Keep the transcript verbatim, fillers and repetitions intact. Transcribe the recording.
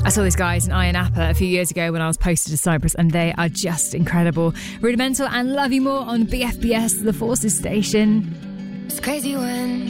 I saw these guys in Ayia Napa a few years ago when I was posted to Cyprus, and they are just incredible. Rudimental and Love You More on B F B S, the Forces station. It's crazy when